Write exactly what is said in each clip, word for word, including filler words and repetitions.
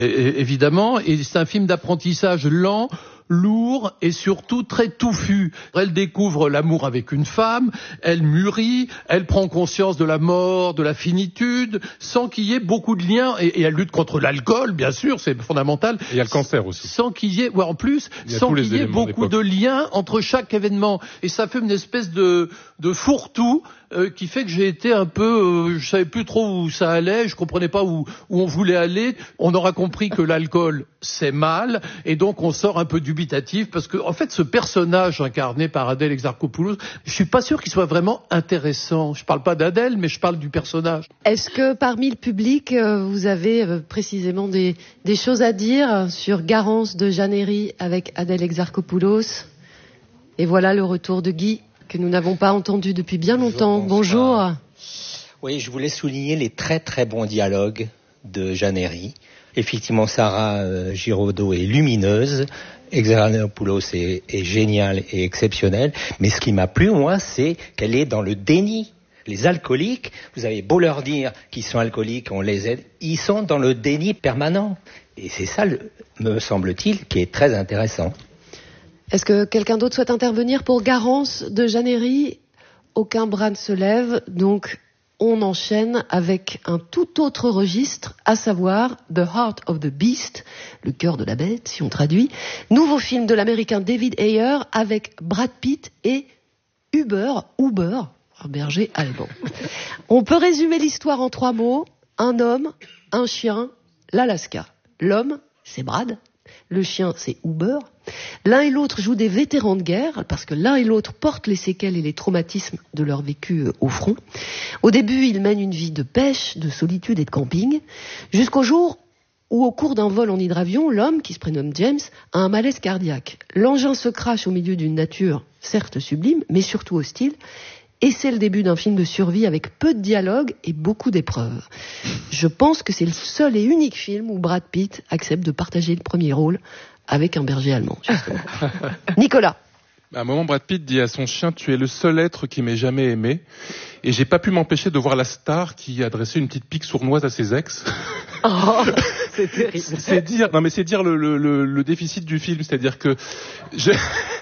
Et, évidemment, et c'est un film d'apprentissage lent, lourd et surtout très touffu. Elle découvre l'amour avec une femme, elle mûrit, elle prend conscience de la mort, de la finitude, sans qu'il y ait beaucoup de liens, et, et elle lutte contre l'alcool, bien sûr, c'est fondamental. Et il y a le cancer aussi. Sans qu'il y ait, ouais, en plus, sans qu'il y ait beaucoup de liens entre chaque événement. Et ça fait une espèce de, de fourre-tout, euh, qui fait que j'ai été un peu, euh, je savais plus trop où ça allait, je comprenais pas où, où on voulait aller. On aura compris que l'alcool, c'est mal, et donc on sort un peu dubitatif, parce que, en fait, ce personnage incarné par Adèle Exarchopoulos, je suis pas sûr qu'il soit vraiment intéressant. Je parle pas d'Adèle, mais je parle du personnage. Est-ce que parmi le public, euh, vous avez euh, précisément des, des choses à dire sur Garance de Jeannery avec Adèle Exarchopoulos? Et voilà le retour de Guy, que nous n'avons pas entendu depuis bien longtemps. Bonjour. Bonjour. Oui, je voulais souligner les très très bons dialogues de Jeannery. Effectivement, Sarah euh, Giraudot est lumineuse, Exarchopoulos est, est géniale et exceptionnelle, mais ce qui m'a plu, moi, c'est qu'elle est dans le déni. Les alcooliques, vous avez beau leur dire qu'ils sont alcooliques, on les aide, ils sont dans le déni permanent. Et c'est ça, le, me semble-t-il, qui est très intéressant. Est-ce que quelqu'un d'autre souhaite intervenir pour Garance de Jeannery? Aucun bras ne se lève, donc on enchaîne avec un tout autre registre, à savoir The Heart of the Beast, le cœur de la bête, si on traduit. Nouveau film de l'américain David Ayer avec Brad Pitt et Uber, Uber, un berger allemand. On peut résumer l'histoire en trois mots. Un homme, un chien, l'Alaska. L'homme, c'est Brad. Le chien, c'est Uber. L'un et l'autre jouent des vétérans de guerre, parce que l'un et l'autre portent les séquelles et les traumatismes de leur vécu au front. Au début, ils mènent une vie de pêche, de solitude et de camping, jusqu'au jour où, au cours d'un vol en hydravion, l'homme, qui se prénomme James, a un malaise cardiaque. L'engin se crache au milieu d'une nature, certes sublime, mais surtout hostile, et c'est le début d'un film de survie avec peu de dialogue et beaucoup d'épreuves. Je pense que c'est le seul et unique film où Brad Pitt accepte de partager le premier rôle avec un berger allemand, justement. Nicolas. À un moment, Brad Pitt dit à son chien « Tu es le seul être qui m'ait jamais aimé ». Et j'ai pas pu m'empêcher de voir la star qui adressait une petite pique sournoise à ses ex. Oh, c'est terrible. C'est dire, non mais c'est dire le, le, le, le déficit du film, c'est-à-dire que je...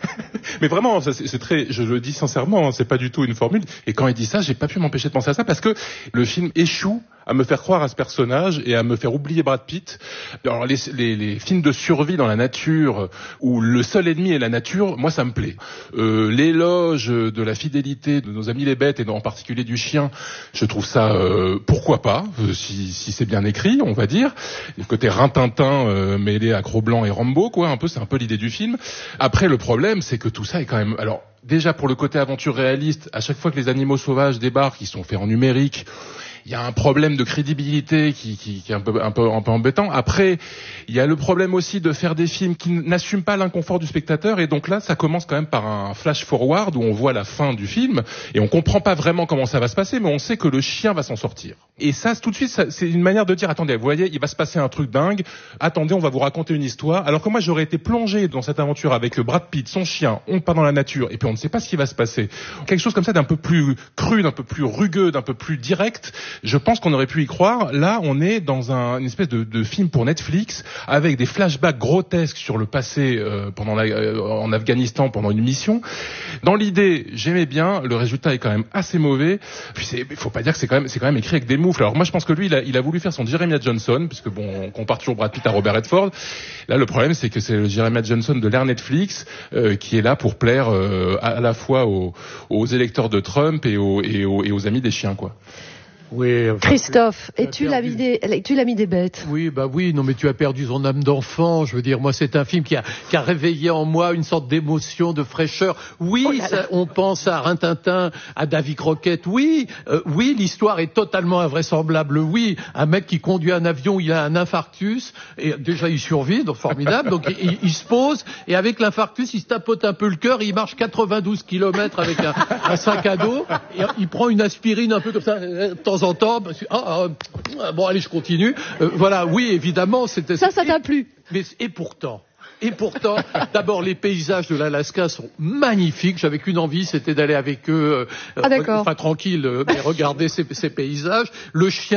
mais vraiment, ça, c'est, c'est très, je le dis sincèrement, hein, c'est pas du tout une formule. Et quand il dit ça, j'ai pas pu m'empêcher de penser à ça parce que le film échoue à me faire croire à ce personnage et à me faire oublier Brad Pitt. Alors les, les, les films de survie dans la nature où le seul ennemi est la nature, moi ça me plaît. Euh, l'éloge de la fidélité de nos amis les bêtes et en particulier du chien, je trouve ça euh, pourquoi pas, euh, si, si c'est bien écrit, on va dire. Le côté rintintin euh, mêlé à Cro-Blanc et Rambo, quoi, un peu, c'est un peu l'idée du film. Après, le problème, c'est que tout ça est quand même... Alors, déjà pour le côté aventure réaliste, à chaque fois que les animaux sauvages débarquent, ils sont faits en numérique. Il y a un problème de crédibilité qui, qui, qui est un peu, un peu, un peu embêtant. Après, il y a le problème aussi de faire des films qui n'assument pas l'inconfort du spectateur. Et donc là, ça commence quand même par un flash forward où on voit la fin du film et on comprend pas vraiment comment ça va se passer, mais on sait que le chien va s'en sortir. Et ça, tout de suite, ça, c'est une manière de dire, attendez, vous voyez, il va se passer un truc dingue. Attendez, on va vous raconter une histoire. Alors que moi, j'aurais été plongé dans cette aventure avec Brad Pitt, son chien, on part dans la nature et puis on ne sait pas ce qui va se passer. Quelque chose comme ça d'un peu plus cru, d'un peu plus rugueux, d'un peu plus direct. Je pense qu'on aurait pu y croire. Là, on est dans un, une espèce de, de film pour Netflix avec des flashbacks grotesques sur le passé euh, pendant la, euh, en Afghanistan pendant une mission. Dans l'idée, j'aimais bien. Le résultat est quand même assez mauvais. Puis c'est, il faut pas dire que c'est quand même, c'est quand même écrit avec des moufles. Alors moi, je pense que lui, il a, il a voulu faire son Jeremiah Johnson, puisque bon, on compare toujours Brad Pitt à Robert Redford. Là, le problème, c'est que c'est le Jeremiah Johnson de l'ère Netflix euh, qui est là pour plaire euh, à, à la fois aux, aux électeurs de Trump et aux, et aux, et aux amis des chiens, quoi. Oui, enfin, Christophe, es-tu l'ami des, es-tu l'ami des bêtes? Oui, bah oui, non mais tu as perdu son âme d'enfant, je veux dire, moi c'est un film qui a, qui a réveillé en moi une sorte d'émotion, de fraîcheur. Oui, oh ça, on pense à Rintintin, à Davy Crockett, oui, euh, oui, l'histoire est totalement invraisemblable, oui, un mec qui conduit un avion, il a un infarctus, et déjà il survit, donc formidable, donc il, il se pose, et avec l'infarctus, il se tapote un peu le cœur, il marche quatre-vingt-douze kilomètres avec un, un sac à dos, et il prend une aspirine un peu comme ça, de temps en temps, ah, ah, bon allez je continue, euh, voilà, oui évidemment c'était... Ça, ça t'a plu? Mais, et pourtant... Et pourtant, d'abord, les paysages de l'Alaska sont magnifiques. J'avais qu'une envie, c'était d'aller avec eux, euh, ah, d'accord. enfin tranquille, euh, mais regarder ces, ces paysages. Le chien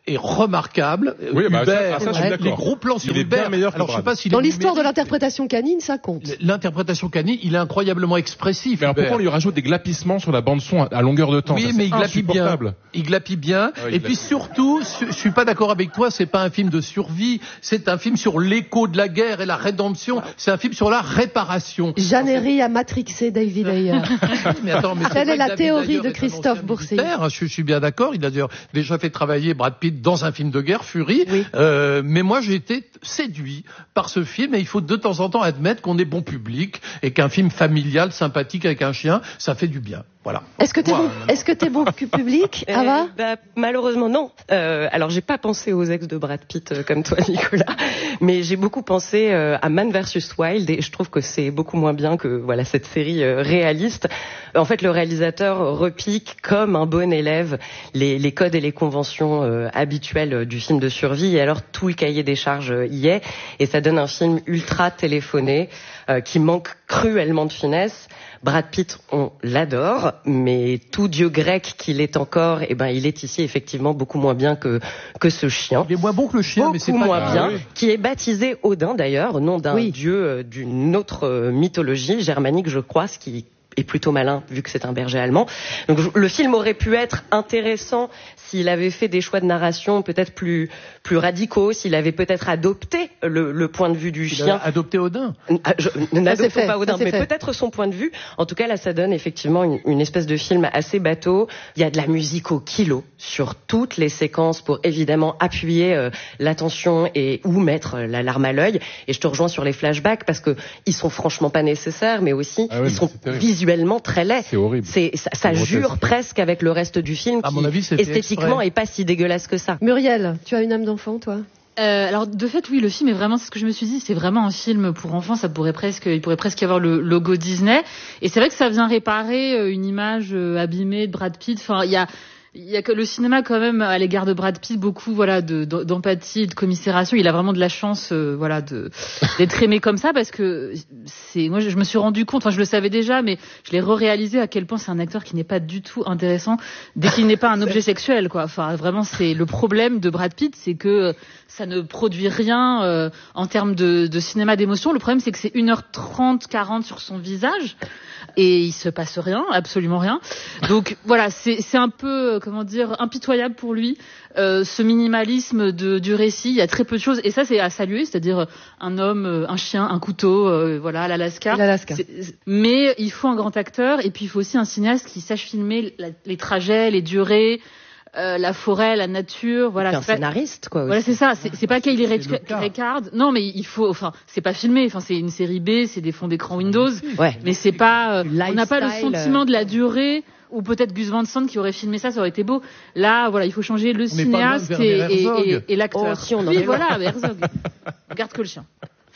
est remarquable. Oui, bah, Hubert, ça, ça, je suis d'accord. les gros plans sur il est Hubert. bien meilleur que Alors, je sais Brad. pas s'il Dans est l'histoire de numérique. l'interprétation canine, ça compte. L'interprétation canine, il est incroyablement expressif. Mais alors, Hubert. pourquoi on lui rajoute des glapissements sur la bande son à, à longueur de temps? Oui, Ça, mais c'est il glapit bien. insupportable. Il glapit bien. Ah oui, et il puis glapit. surtout, je je suis pas d'accord avec toi, c'est pas un film de survie, c'est un film sur l'écho de la guerre et la rédemption. C'est un film sur la réparation. Jeanne Herry a matrixé David Ayer. Mais attends, mais c'est Telle vrai est la que David théorie Ayer de est un Christophe ancien Boursier. militaire, Je, je suis bien d'accord. Il a d'ailleurs déjà fait travailler Brad Pitt dans un film de guerre, Fury. Oui. Euh, mais moi, j'ai été séduit par ce film et il faut de temps en temps admettre qu'on est bon public et qu'un film familial, sympathique avec un chien, ça fait du bien. Voilà. Est-ce que t'es Moi, bon, euh, est-ce que t'es bon public, Ava? Euh, bah, malheureusement non. Euh, alors j'ai pas pensé aux ex de Brad Pitt euh, comme toi Nicolas, mais j'ai beaucoup pensé euh, à Man versus Wild et je trouve que c'est beaucoup moins bien que voilà cette série euh, réaliste. En fait, le réalisateur repique comme un bon élève les, les codes et les conventions euh, habituelles du film de survie et alors tout le cahier des charges euh, y est et ça donne un film ultra téléphoné euh, qui manque cruellement de finesse. Brad Pitt, on l'adore, mais tout dieu grec qu'il est encore, eh ben, il est ici effectivement beaucoup moins bien que, que ce chien. il est moins bon que le chien, Beaucoup mais c'est pas moins grave. bien, Ah oui. qui est baptisé Odin d'ailleurs, nom d'un Oui. dieu euh, d'une autre euh, mythologie germanique, je crois, ce qui est plutôt malin vu que c'est un berger allemand. Donc je- le film aurait pu être intéressant s'il avait fait des choix de narration peut-être plus plus radicaux, s'il avait peut-être adopté le, le point de vue du Il chien. a adopté Odin. Ah, je- c'est N'adoptons fait, pas Odin, ça, c'est mais fait. peut-être son point de vue. En tout cas, là, ça donne effectivement une, une espèce de film assez bateau. Il y a de la musique au kilo sur toutes les séquences pour évidemment appuyer euh, l'attention et ou mettre euh, la larme à l'œil. Et je te rejoins sur les flashbacks parce que ils sont franchement pas nécessaires, mais aussi Ah ouais, mais ils sont c'est terrible. visuellement très laids. C'est horrible. C'est ça, ça C'est jure grotesque. presque avec le reste du film À qui mon avis, c'est fait esthétiquement exprès. est pas si dégueulasse que ça. Muriel, tu as une âme d'enfant, toi? Euh, alors de fait oui, le film est vraiment, c'est ce que je me suis dit, c'est vraiment un film pour enfants, ça pourrait presque, il pourrait presque y avoir le logo Disney, et c'est vrai que ça vient réparer euh, une image euh, abîmée de Brad Pitt. Enfin, il y a il y a que le cinéma quand même à l'égard de Brad Pitt beaucoup voilà de de- d'empathie, de commisération. Il a vraiment de la chance euh, voilà de d'être aimé comme ça parce que c'est moi je, je me suis rendu compte, enfin je le savais déjà, mais je l'ai re-réalisé à quel point c'est un acteur qui n'est pas du tout intéressant dès qu'il n'est pas un objet sexuel quoi. Enfin vraiment c'est le problème de Brad Pitt, c'est que ça ne produit rien euh, en termes de, de cinéma d'émotion. Le problème c'est que c'est une heure trente, quarante sur son visage et il se passe rien, absolument rien. Donc voilà, c'est c'est un peu euh, comment dire impitoyable pour lui euh, ce minimalisme de du récit. Il y a très peu de choses et ça c'est à saluer, c'est-à-dire un homme, euh, un chien, un couteau, euh, voilà, à l'Alaska. L'Alaska. C'est- Mais il faut un grand acteur et puis il faut aussi un cinéaste qui sache filmer la- les trajets, les durées, euh, la forêt, la nature, voilà. C'est un C'est pas- scénariste quoi. voilà, aussi. c'est ça. C'est c'est pas Kaylee C'est le cas. Ricard. Non, mais il faut. Enfin, c'est pas filmé. Enfin, c'est une série B, c'est des fonds d'écran Windows. Ouais. Mais c'est pas. euh, Du on n'a pas le lifestyle, sentiment de la durée. Ou peut-être Gus Van Sant qui aurait filmé ça, ça aurait été beau. Là, voilà, il faut changer le On n'est pas loin de cinéaste et, Werner et, Herzog. et, et l'acteur. Oh, si, on en oui, est loin. voilà, Herzog. Regarde que le chien.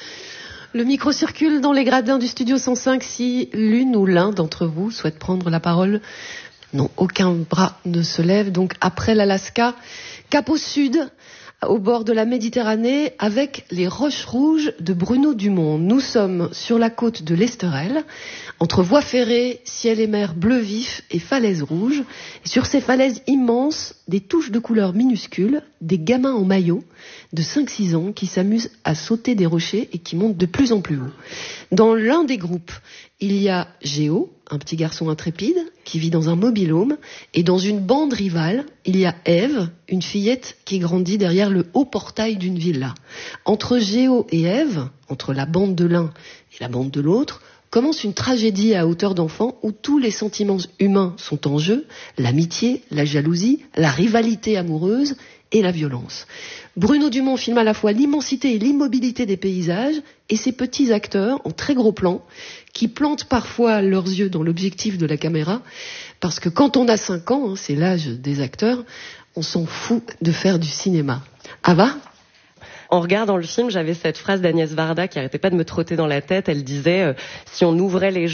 Le micro circule dans les gradins du studio cent cinq si l'une ou l'un d'entre vous souhaite prendre la parole. Non, aucun bras ne se lève. Donc après l'Alaska, cap au sud, au bord de la Méditerranée, avec les Roches Rouges de Bruno Dumont. Nous sommes sur la côte de l'Esterel, entre voies ferrées, ciel et mer bleu vif et falaises rouges. Et sur ces falaises immenses, des touches de couleurs minuscules, des gamins en maillot de cinq six ans qui s'amusent à sauter des rochers et qui montent de plus en plus haut. Dans l'un des groupes, il y a Géo, un petit garçon intrépide qui vit dans un mobil-home, et dans une bande rivale, il y a Ève, une fillette qui grandit derrière le haut portail d'une villa. Entre Géo et Ève, entre la bande de l'un et la bande de l'autre, commence une tragédie à hauteur d'enfant où tous les sentiments humains sont en jeu, l'amitié, la jalousie, la rivalité amoureuse et la violence. Bruno Dumont filme à la fois l'immensité et l'immobilité des paysages et ces petits acteurs en très gros plan qui plantent parfois leurs yeux dans l'objectif de la caméra parce que quand on a cinq ans, hein, c'est l'âge des acteurs, on s'en fout de faire du cinéma. Ava ? En regardant le film, j'avais cette phrase d'Agnès Varda qui arrêtait pas de me trotter dans la tête. Elle disait euh, si on ouvrait les gens,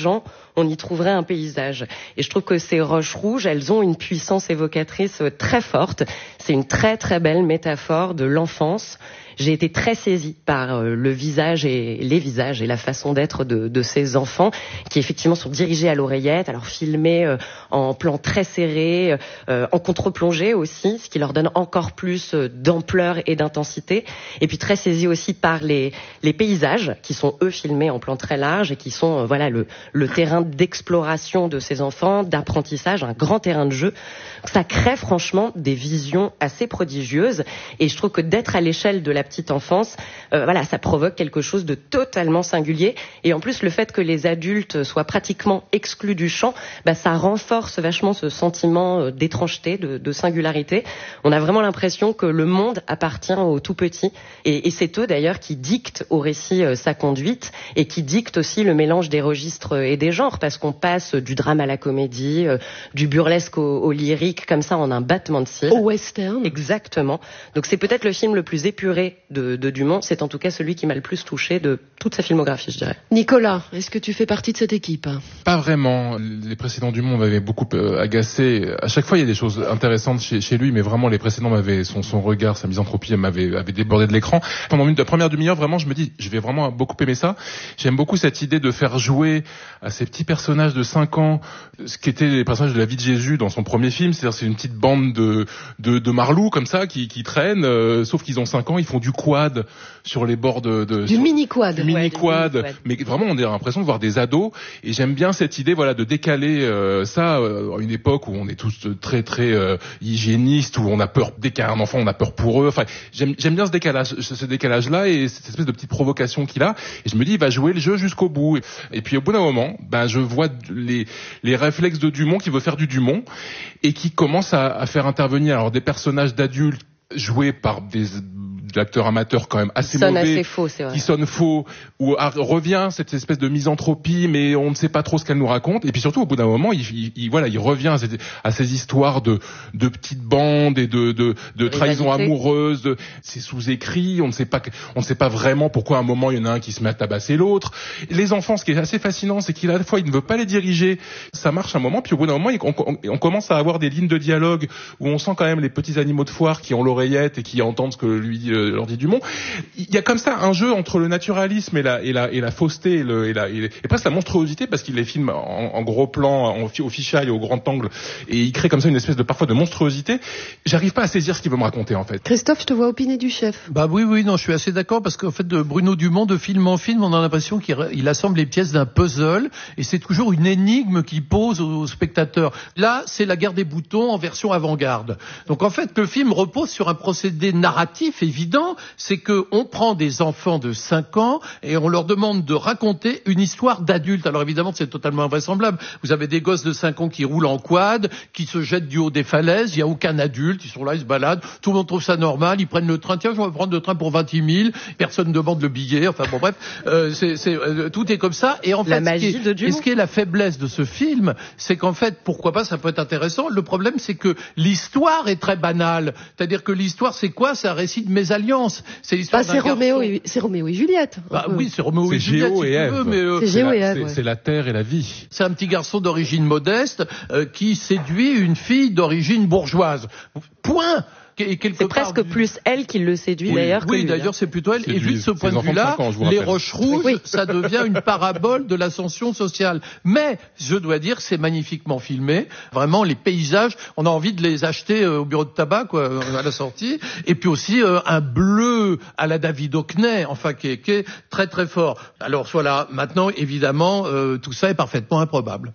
on y trouverait un paysage. Et je trouve que ces roches rouges, elles ont une puissance évocatrice très forte. C'est une très très belle métaphore de l'enfance. J'ai été très saisie par euh, le visage et les visages et la façon d'être de, de ces enfants qui effectivement sont dirigés à l'oreillette, alors filmés euh, en plan très serré, euh, en contre-plongée aussi, ce qui leur donne encore plus euh, d'ampleur et d'intensité. Et puis très saisie aussi par les, les paysages qui sont eux filmés en plan très large et qui sont euh, voilà le, le terrain d'exploration de ces enfants, d'apprentissage, un grand terrain de jeu. Ça crée franchement des visions assez prodigieuses et je trouve que d'être à l'échelle de la petite enfance, euh, voilà, ça provoque quelque chose de totalement singulier. Et en plus, le fait que les adultes soient pratiquement exclus du champ, bah, ça renforce vachement ce sentiment d'étrangeté, de, de singularité. On a vraiment l'impression que le monde appartient aux tout petits. Et, et c'est eux d'ailleurs qui dictent au récit euh, sa conduite et qui dictent aussi le mélange des registres et des genres, parce qu'on passe du drame à la comédie, euh, du burlesque au, au lyrique, comme ça en un battement de cils. Au western. Exactement. Donc c'est peut-être le film le plus épuré De, de Dumont, c'est en tout cas celui qui m'a le plus touché de toute sa filmographie, je dirais. Nicolas, est-ce que tu fais partie de cette équipe? Pas vraiment. Les précédents Dumont m'avaient beaucoup euh, agacé. À chaque fois, il y a des choses intéressantes chez, chez lui, mais vraiment, les précédents m'avaient, son, son regard, sa misanthropie m'avait avait débordé de l'écran. Pendant une, la première demi-heure, vraiment, je me dis, je vais vraiment beaucoup aimer ça. J'aime beaucoup cette idée de faire jouer à ces petits personnages de cinq ans, ce qu'étaient les personnages de la vie de Jésus dans son premier film. C'est-à-dire, c'est une petite bande de, de, de marlous, comme ça, qui, qui traînent, euh, sauf qu'ils ont cinq ans, ils font du quad sur les bords de... de du mini-quad. Du mini-quad. Ouais, mais vraiment, on a l'impression de voir des ados. Et j'aime bien cette idée, voilà, de décaler euh, ça euh, à une époque où on est tous très, très euh, hygiénistes, où on a peur, dès qu'il y a un enfant, on a peur pour eux. Enfin, j'aime, j'aime bien ce décalage, ce décalage-là et cette espèce de petite provocation qu'il a. Et je me dis, il va jouer le jeu jusqu'au bout. Et puis, au bout d'un moment, ben, je vois les, les réflexes de Dumont qui veut faire du Dumont et qui commence à, à faire intervenir alors des personnages d'adultes joués par des l'acteur amateur quand même assez sonne mauvais, assez faux, c'est vrai. qui sonne faux, où ah, revient cette espèce de misanthropie, mais on ne sait pas trop ce qu'elle nous raconte. Et puis surtout, au bout d'un moment, il, il, il voilà, il revient à ces, à ces histoires de, de petites bandes et de, de, de trahison amoureuse. De, c'est sous-écrit, on ne sait pas, on ne sait pas vraiment pourquoi à un moment il y en a un qui se met à tabasser l'autre. Les enfants, ce qui est assez fascinant, c'est qu'il à la fois il ne veut pas les diriger, ça marche un moment, puis au bout d'un moment, on, on, on commence à avoir des lignes de dialogue où on sent quand même les petits animaux de foire qui ont l'oreillette et qui entendent ce que lui dit euh, leur dit Dumont. Il y a comme ça un jeu entre le naturalisme et la et la et la fausseté et, le, et, la, et, et presque la monstruosité, parce qu'il les filme en, en gros plan, en, au fisheye, au grand angle, et il crée comme ça une espèce de parfois de monstruosité. J'arrive pas à saisir ce qu'il veut me raconter en fait. Christophe, je te vois opiner du chef. Bah oui, oui, non, je suis assez d'accord, parce qu'en fait, de Bruno Dumont, de film en film, on a l'impression qu'il il assemble les pièces d'un puzzle, et c'est toujours une énigme qu'il pose aux spectateurs. Là, c'est La Guerre des boutons en version avant-garde. Donc en fait, le film repose sur un procédé narratif évident, c'est que on prend des enfants de cinq ans et on leur demande de raconter une histoire d'adulte. Alors évidemment, c'est totalement invraisemblable. Vous avez des gosses de cinq ans qui roulent en quad, qui se jettent du haut des falaises, il n'y a aucun adulte, ils sont là, ils se baladent, tout le monde trouve ça normal, ils prennent le train, tiens, je vais prendre le train pour vingt mille, personne ne demande le billet, enfin bon bref, euh, c'est, c'est, euh, tout est comme ça. Et en la fait, magie ce qui est, de Dumont. et ce qui est la faiblesse de ce film, c'est qu'en fait, pourquoi pas, ça peut être intéressant. Le problème, c'est que l'histoire est très banale. C'est-à-dire que l'histoire, c'est quoi? C'est un récit de mésalliance. C'est l'histoire bah, c'est, d'un Roméo garçon... et, c'est Roméo et Juliette. Bah oui, c'est Roméo c'est et Juliette, Géo si et tu Ève. veux, mais euh, c'est, c'est, Géo la, et Ève, c'est, ouais. c'est la terre et la vie. C'est un petit garçon d'origine modeste euh, qui séduit une fille d'origine bourgeoise. Point. Et c'est presque part, plus elle qui le séduit oui, d'ailleurs. Oui, que d'ailleurs, lui, c'est plutôt elle. C'est et vu du, de ce point de vue-là, ans, les roches rouges, oui. ça devient une parabole de l'ascension sociale. Mais, je dois dire, c'est magnifiquement filmé. Vraiment, les paysages, on a envie de les acheter euh, au bureau de tabac, quoi, à la sortie. Et puis aussi, euh, un bleu à la David Hockney, enfin, qui est, qui est très très fort. Alors, voilà. Maintenant, évidemment, euh, tout ça est parfaitement improbable.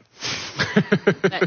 Ouais.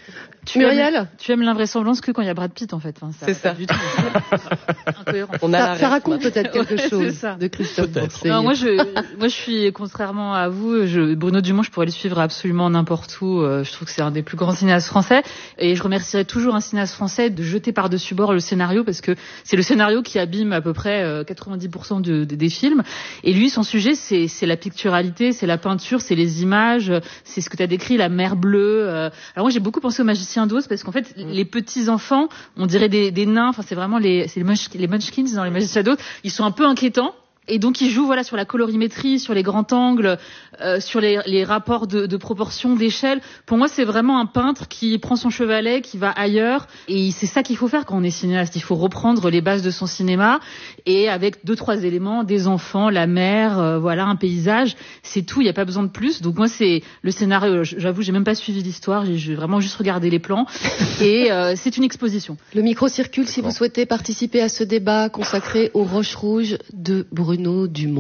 Tu Muriel, aimes, tu aimes l'invraisemblance que quand il y a Brad Pitt, en fait. Enfin, ça, c'est ça. Du tout. Incohérent. On a ça, la ça raconte peut-être quelque ouais, chose ça. de Christophe. Peut-être. Non, moi, je, moi, je suis, contrairement à vous, je, Bruno Dumont, je pourrais le suivre absolument n'importe où. Euh, je trouve que c'est un des plus grands cinéastes français. Et je remercierais toujours un cinéaste français de jeter par-dessus bord le scénario, parce que c'est le scénario qui abîme à peu près euh, quatre-vingt-dix pour cent de, de, des films. Et lui, son sujet, c'est, c'est la picturalité, c'est la peinture, c'est les images, c'est ce que tu as décrit, la mer bleue. Euh. Alors moi, j'ai beaucoup pensé au Magicien d'Oz, parce qu'en fait, les petits enfants, on dirait des, des nains. Enfin, c'est vraiment les, c'est les, munch, les Munchkins dans les Magiciens d'Oz. Ils sont un peu inquiétants. Et donc il joue voilà sur la colorimétrie, sur les grands angles, euh, sur les, les rapports de, de proportion, d'échelle. Pour moi, c'est vraiment un peintre qui prend son chevalet, qui va ailleurs. Et c'est ça qu'il faut faire quand on est cinéaste. Il faut reprendre les bases de son cinéma et avec deux trois éléments, des enfants, la mer, euh, voilà un paysage. C'est tout. Il n'y a pas besoin de plus. Donc moi, c'est le scénario. J'avoue, j'ai même pas suivi l'histoire. J'ai, j'ai vraiment juste regardé les plans. Et euh, c'est une exposition. Le micro circule si vous souhaitez participer à ce débat consacré aux Roches Rouges de Bruno Dumont.